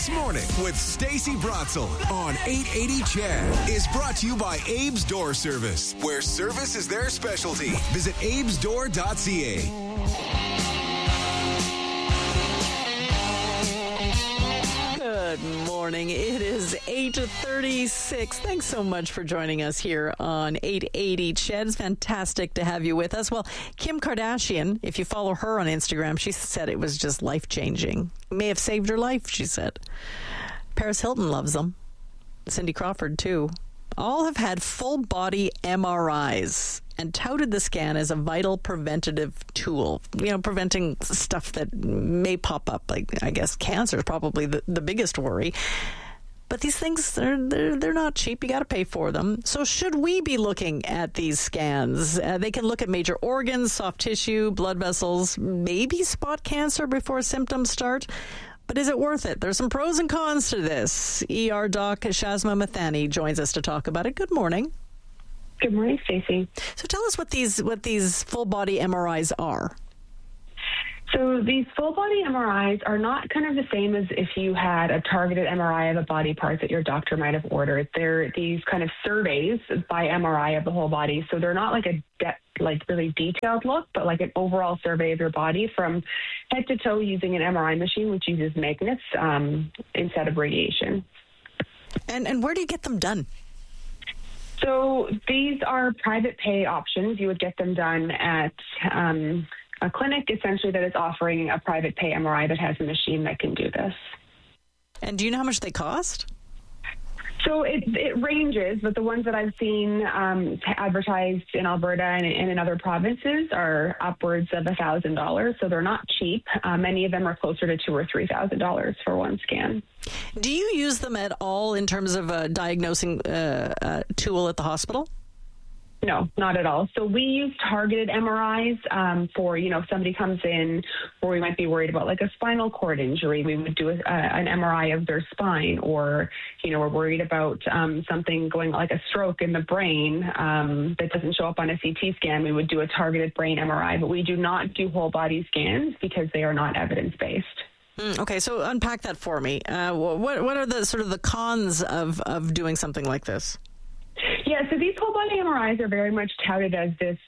This Morning with Stacey Brotzel on 880 CHED is brought to you by Abe's Door Service, where service is their specialty. Visit abesdoor.ca. Good morning. It is 8:36. Thanks so much for joining us here on 880 CHED. It's fantastic to have you with us. Well, Kim Kardashian, if you follow her on Instagram, she said it was just life-changing. It may have saved her life, she said. Paris Hilton loves them. Cindy Crawford, too. All have had full-body MRIs and touted the scan as a vital preventative tool, preventing stuff that may pop up. Like, I guess cancer is probably the biggest worry. But these things, they're not cheap. You got to pay for them. So should we be looking at these scans? They can look at major organs, soft tissue, blood vessels, maybe spot cancer before symptoms start. But is it worth it? There's some pros and cons to this. ER doc Shazma Mathani joins us to talk about it. Good morning. Good morning, Stacey. So tell us what these full body MRIs are. So these full body MRIs are not kind of the same as if you had a targeted MRI of a body part that your doctor might have ordered. They're these kind of surveys by MRI of the whole body. So they're not like a really detailed look, but like an overall survey of your body from head to toe using an MRI machine, which uses magnets instead of radiation. And where do you get them done? So these are private pay options. You would get them done at a clinic, essentially, that is offering a private pay MRI that has a machine that can do this. And do you know how much they cost? So it ranges, but the ones that I've seen advertised in Alberta and in other provinces are upwards of $1,000. So they're not cheap. Many of them are closer to $2,000 or $3,000 for one scan. Do you use them at all in terms of a diagnosing tool at the hospital? No, not at all. So we use targeted MRIs for, if somebody comes in or we might be worried about like a spinal cord injury, we would do an MRI of their spine, or, we're worried about something going like a stroke in the brain that doesn't show up on a CT scan. We would do a targeted brain MRI, but we do not do whole body scans because they are not evidence-based. Okay, so unpack that for me. What are the sort of the cons of doing something like this? Yeah, so these whole body MRIs are very much touted as this,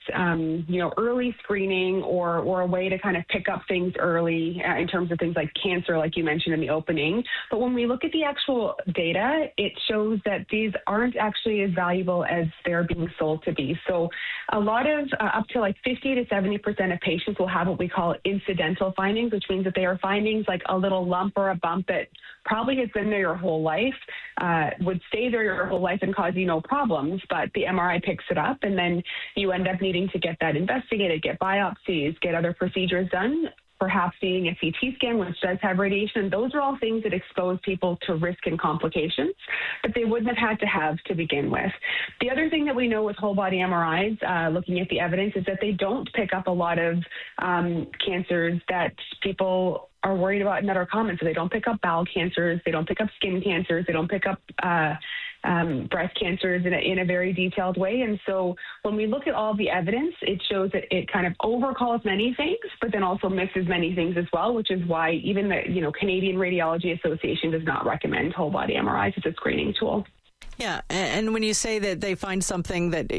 early screening or a way to kind of pick up things early in terms of things like cancer, like you mentioned in the opening. But when we look at the actual data, it shows that these aren't actually as valuable as they're being sold to be. So a lot of up to like 50 to 70% of patients will have what we call incidental findings, which means that they are findings like a little lump or a bump that probably has been there your whole life, would stay there your whole life and cause you no problems, but the MRI picks it up, and then you end up needing to get that investigated, get biopsies, get other procedures done, perhaps needing a CT scan, which does have radiation. Those are all things that expose people to risk and complications that they wouldn't have had to have to begin with. The other thing that we know with whole body MRIs, looking at the evidence, is that they don't pick up a lot of cancers that people are worried about and that are common. So they don't pick up bowel cancers, they don't pick up skin cancers, they don't pick up breast cancers in a very detailed way. And so when we look at all the evidence, it shows that it kind of overcalls many things, but then also misses many things as well, which is why even the Canadian Radiology Association does not recommend whole body MRIs as a screening tool. Yeah, and when you say that they find something that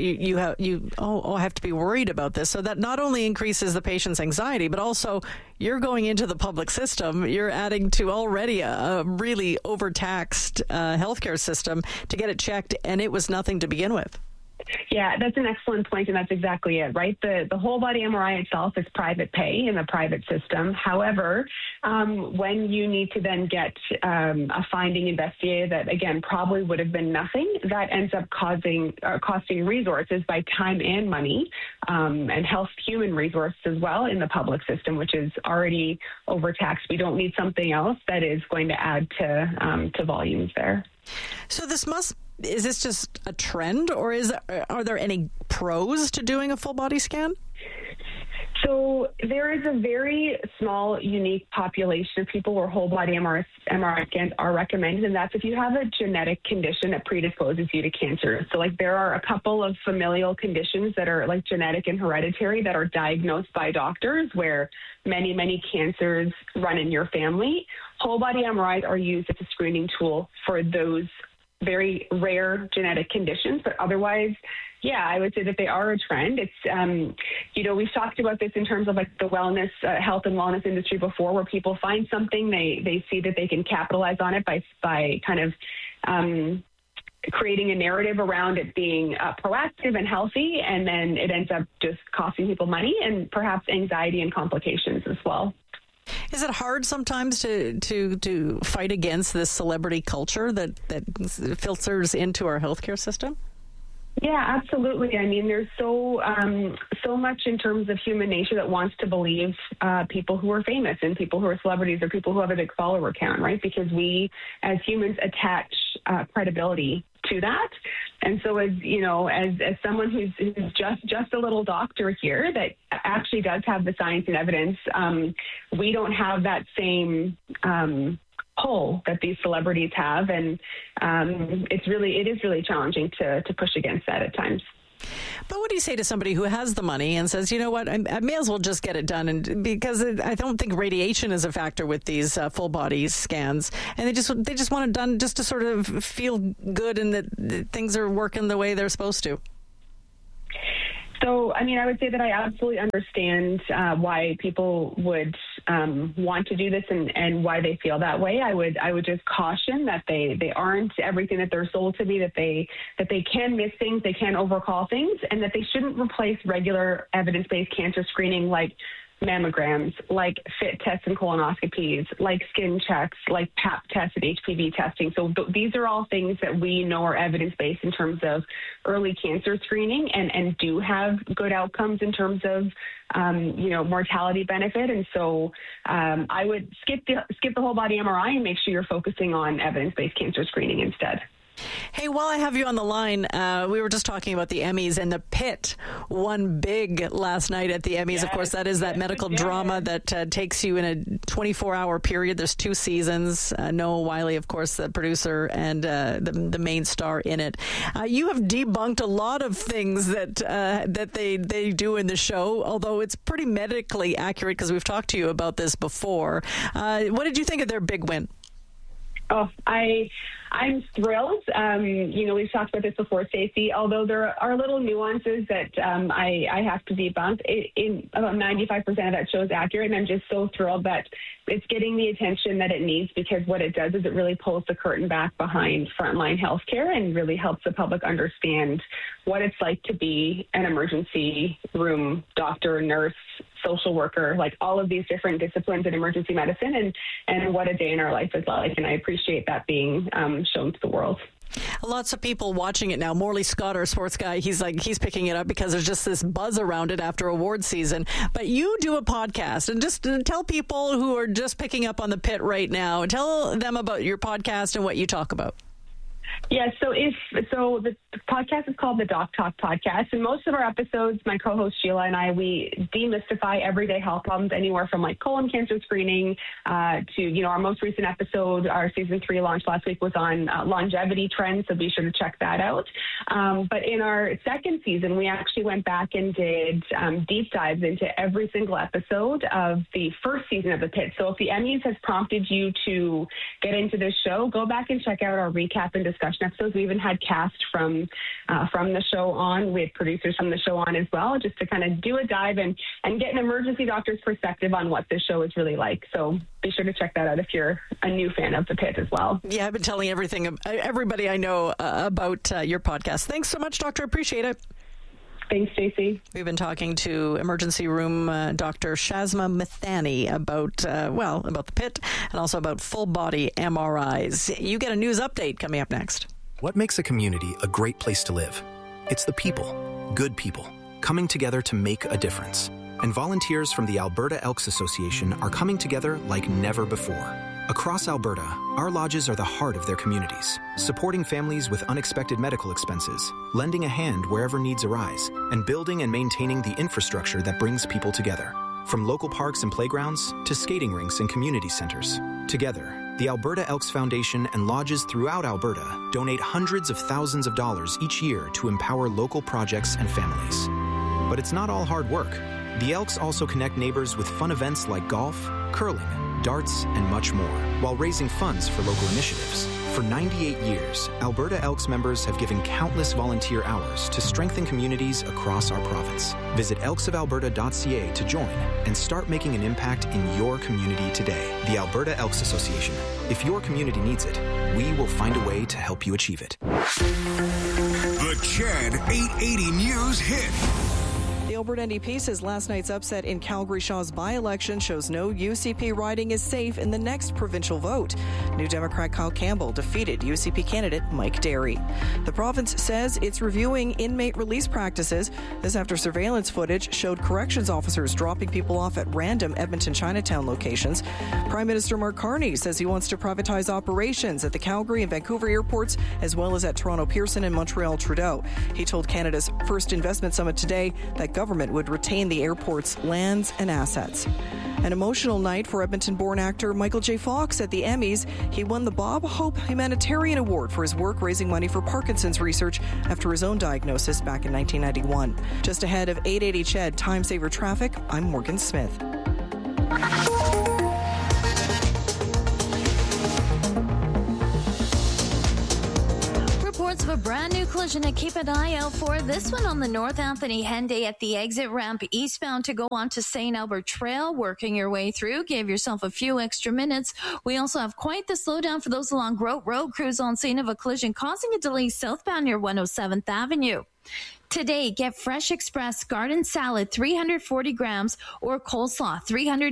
I have to be worried about this, so that not only increases the patient's anxiety, but also you're going into the public system, you're adding to already a really overtaxed healthcare system to get it checked, and it was nothing to begin with. Yeah, that's an excellent point, and that's exactly it, right? The whole body MRI itself is private pay in the private system. However, when you need to then get a finding investigated that, again, probably would have been nothing, that ends up costing resources by time and money, and human resources as well in the public system, which is already overtaxed. We don't need something else that is going to add to volumes there. So is this just a trend, or are there any pros to doing a full body scan? So there is a very small, unique population of people where whole body MRI scans are recommended, and that's if you have a genetic condition that predisposes you to cancer. So there are a couple of familial conditions that are genetic and hereditary that are diagnosed by doctors where many, many cancers run in your family. Whole body MRIs are used as a screening tool for those very rare genetic conditions. But otherwise, yeah, I would say that they are a trend. It's, we've talked about this in terms of like the wellness, health and wellness industry before, where people find something, they see that they can capitalize on it by kind of creating a narrative around it being proactive and healthy, and then it ends up just costing people money and perhaps anxiety and complications as well. Is it hard sometimes to fight against this celebrity culture that filters into our healthcare system? Yeah, absolutely. I mean, there's so much in terms of human nature that wants to believe people who are famous and people who are celebrities or people who have a big follower count, right? Because we, as humans, attach credibility to that. And so, as someone who's just a little doctor here that actually does have the science and evidence, we don't have that same pull that these celebrities have, and it is really challenging to push against that at times. But what do you say to somebody who has the money and says, you know what, I may as well just get it done, and because I don't think radiation is a factor with these full body scans, and they just want it done just to sort of feel good and that things are working the way they're supposed to? So, I mean, I would say that I absolutely understand why people would want to do this and why they feel that way. I would just caution that they aren't everything that they're sold to be, that they can miss things, they can overcall things, and that they shouldn't replace regular evidence-based cancer screening like mammograms, like FIT tests and colonoscopies, like skin checks, like Pap tests and HPV testing. So these are all things that we know are evidence-based in terms of early cancer screening and do have good outcomes in terms of, mortality benefit. And so I would skip the whole body MRI and make sure you're focusing on evidence-based cancer screening instead. Hey, while I have you on the line, we were just talking about the Emmys, and The Pit won big last night at the Emmys. Yes, of course, that is that medical drama that takes you in a 24-hour period. There's 2 seasons. Noah Wyle, of course, the producer and the main star in it. You have debunked a lot of things that they do in the show, although it's pretty medically accurate because we've talked to you about this before. What did you think of their big win? Oh, I'm thrilled. We've talked about this before, Stacey, although there are little nuances that I have to debunk. About 95% of that show is accurate, and I'm just so thrilled that it's getting the attention that it needs, because what it does is it really pulls the curtain back behind frontline healthcare and really helps the public understand what it's like to be an emergency room doctor, nurse, social worker, like all of these different disciplines in emergency medicine, and what a day in our life is like. And I appreciate that being shown to the world. Lots of people watching it now. Morley Scott, our sports guy, he's picking it up because there's just this buzz around it after award season. But you do a podcast, and just tell people who are just picking up on The Pit right now, tell them about your podcast and what you talk about. Yeah, so the podcast is called the Doc Talk Podcast, and most of our episodes, my co-host Sheila and I, we demystify everyday health problems, anywhere from like colon cancer screening to, our most recent episode, our season 3 launch last week, was on longevity trends, so be sure to check that out. But in our second season, we actually went back and did deep dives into every single episode of the first season of The Pit. So if the Emmys has prompted you to get into this show, go back and check out our recap and discussion episodes. We even had cast from the show on. We had producers from the show on as well, just to kind of do a dive and get an emergency doctor's perspective on what this show is really like. So be sure to check that out if you're a new fan of The Pit as well. Yeah, I've been telling everybody I know about your podcast. Thanks so much, Doctor. Appreciate it. Thanks, Stacey. We've been talking to emergency room Dr. Shazma Mithani about The Pit and also about full body MRIs. You get a news update coming up next. What makes a community a great place to live? It's the people, good people, coming together to make a difference. And volunteers from the Alberta Elks Association are coming together like never before. Across Alberta, our lodges are the heart of their communities, supporting families with unexpected medical expenses, lending a hand wherever needs arise, and building and maintaining the infrastructure that brings people together. From local parks and playgrounds to skating rinks and community centers. Together, the Alberta Elks Foundation and lodges throughout Alberta donate hundreds of thousands of dollars each year to empower local projects and families. But it's not all hard work. The Elks also connect neighbors with fun events like golf, curling, darts, and much more, while raising funds for local initiatives. For 98 years, Alberta Elks members have given countless volunteer hours to strengthen communities across our province. Visit elksofalberta.ca to join and start making an impact in your community today. The Alberta Elks Association. If your community needs it, we will find a way to help you achieve it. The Chad 880 News hit. The Alberta NDP says last night's upset in Calgary Shaw's by-election shows no UCP riding is safe in the next provincial vote. New Democrat Kyle Campbell defeated UCP candidate Mike Derry. The province says it's reviewing inmate release practices. This after surveillance footage showed corrections officers dropping people off at random Edmonton Chinatown locations. Prime Minister Mark Carney says he wants to privatize operations at the Calgary and Vancouver airports, as well as at Toronto Pearson and Montreal Trudeau. He told Canada's first investment summit today that government would retain the airport's lands and assets. An emotional night for Edmonton-born actor Michael J. Fox at the Emmys. He won the Bob Hope Humanitarian Award for his work raising money for Parkinson's research after his own diagnosis back in 1991. Just ahead of 880 CHED Time Saver Traffic, I'm Morgan Smith. Of a brand new collision to keep an eye out for. This one on the North Anthony Henday at the exit ramp eastbound to go on to St. Albert Trail. Working your way through. Give yourself a few extra minutes. We also have quite the slowdown for those along Grote Road. Crews on scene of a collision causing a delay southbound near 107th Avenue. Today, get Fresh Express garden salad 340 grams or coleslaw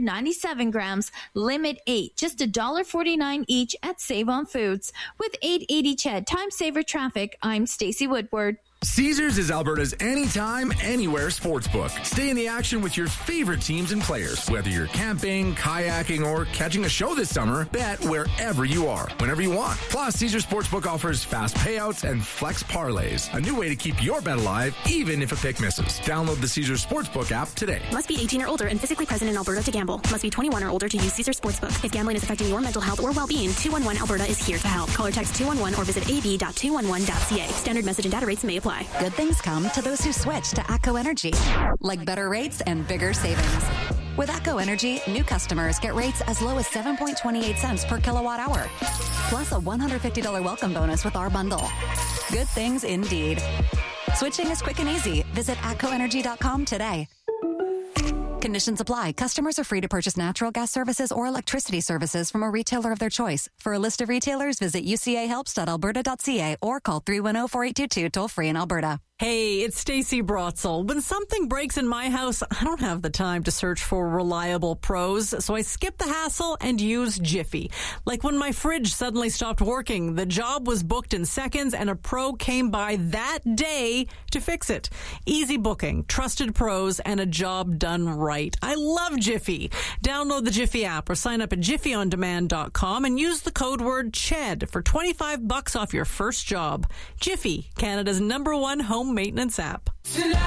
397 grams, limit 8, just $1.49 each at Save On Foods. With 880 CHED Time Saver Traffic, I'm Stacey Woodward. Caesars is Alberta's anytime, anywhere sportsbook. Stay in the action with your favorite teams and players. Whether you're camping, kayaking, or catching a show this summer, bet wherever you are, whenever you want. Plus, Caesars Sportsbook offers fast payouts and flex parlays. A new way to keep your bet alive, even if a pick misses. Download the Caesars Sportsbook app today. Must be 18 or older and physically present in Alberta to gamble. Must be 21 or older to use Caesars Sportsbook. If gambling is affecting your mental health or well-being, 211 Alberta is here to help. Call or text 211 or visit ab.211.ca. Standard message and data rates may apply. Good things come to those who switch to ATCO Energy, like better rates and bigger savings. With ATCO Energy, new customers get rates as low as 7.28 cents per kilowatt hour, plus a $150 welcome bonus with our bundle. Good things indeed. Switching is quick and easy. Visit atcoenergy.com today. Conditions apply. Customers are free to purchase natural gas services or electricity services from a retailer of their choice. For a list of retailers, visit ucahelps.alberta.ca or call 310-4822 toll-free in Alberta. Hey, it's Stacey Brotzel. When something breaks in my house, I don't have the time to search for reliable pros, so I skip the hassle and use Jiffy. Like when my fridge suddenly stopped working, the job was booked in seconds and a pro came by that day to fix it. Easy booking, trusted pros, and a job done right. I love Jiffy. Download the Jiffy app or sign up at jiffyondemand.com and use the code word CHED for $25 off your first job. Jiffy, Canada's #1 home maintenance app.